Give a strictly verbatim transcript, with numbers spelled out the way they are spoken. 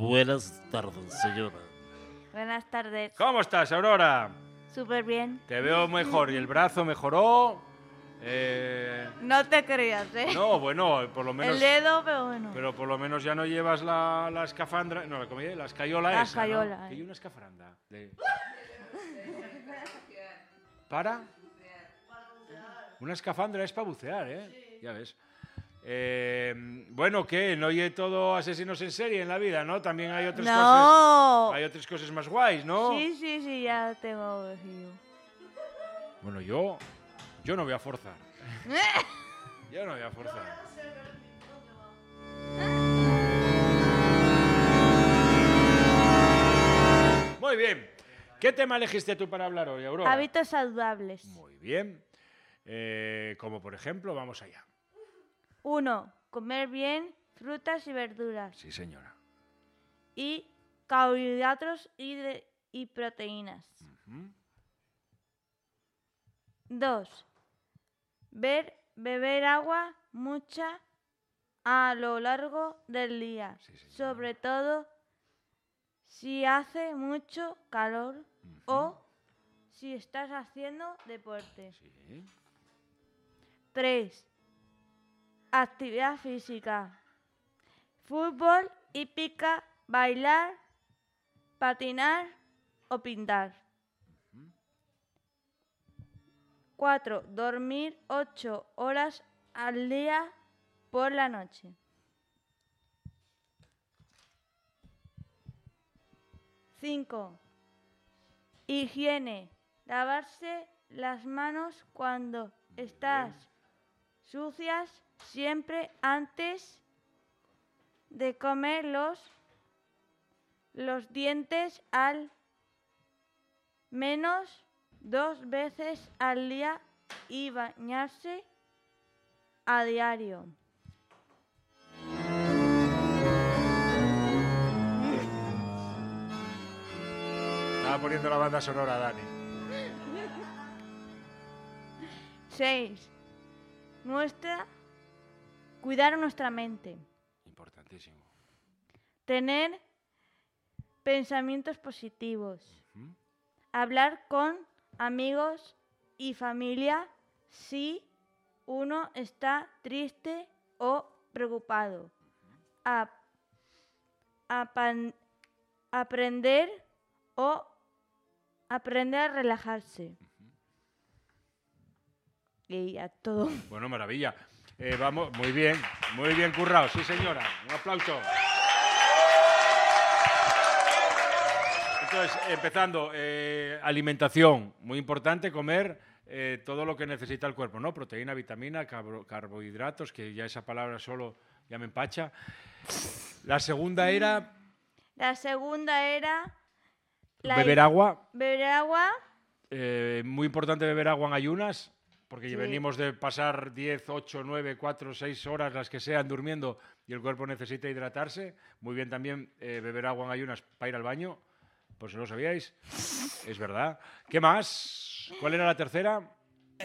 Buenas tardes, señora. Buenas tardes. ¿Cómo estás, Aurora? Súper bien. Te veo mejor. ¿Y el brazo mejoró? Eh... No te creas, ¿eh? No, bueno, por lo menos... El dedo, pero bueno. Pero por lo menos ya no llevas la, la escafandra... No, ¿cómo es? La escayola La esa, escayola, ¿no? eh. ¿Y una escafranda? De... ¿Para? Una escafandra es para bucear, ¿eh? Sí. Ya ves. Eh, bueno, ¿qué? No hay todo asesinos en serie en la vida, ¿no? También hay otras no. cosas... Hay otras cosas más guays, ¿no? Sí, sí, sí, ya tengo elegido. Bueno, yo... Yo no voy a forzar. Yo no voy a forzar. Muy bien. ¿Qué tema elegiste tú para hablar hoy, Aurora? Hábitos saludables. Muy bien. Eh, como por ejemplo, vamos allá. Uno, comer bien frutas y verduras. Sí, señora. Y carbohidratos y, de, y proteínas. Uh-huh. Dos, ver, beber agua mucha a lo largo del día. Sí, sobre todo si hace mucho calor uh-huh. o si estás haciendo deporte. Sí. Tres, actividad física. Fútbol, hípica, bailar, patinar o pintar. Uh-huh. Cuatro, dormir ocho horas al día por la noche. Cinco, higiene. Lavarse las manos cuando estás sucias siempre antes de comer los, los dientes al menos dos veces al día y bañarse a diario. Estaba poniendo la banda sonora, Dani. Seis. Nuestra, cuidar nuestra mente. Importantísimo. Tener pensamientos positivos. Uh-huh. Hablar con amigos y familia si uno está triste o preocupado. A, a pan, aprender o aprender a relajarse. Y a todo. Bueno, maravilla. Eh, vamos, muy bien, muy bien currado. Sí, señora. Un aplauso. Entonces, empezando, eh, alimentación, muy importante, comer eh, todo lo que necesita el cuerpo, ¿no? Proteína, vitamina, carbo, carbohidratos, que ya esa palabra solo ya me empacha. La segunda era... La segunda era... La beber agua. Beber agua. Eh, muy importante beber agua en ayunas, porque sí. venimos de pasar diez, ocho, nueve, cuatro, seis horas, las que sean, durmiendo, y el cuerpo necesita hidratarse. Muy bien también eh, beber agua en ayunas para ir al baño. Pues no lo sabíais. Es verdad. ¿Qué más? ¿Cuál era la tercera?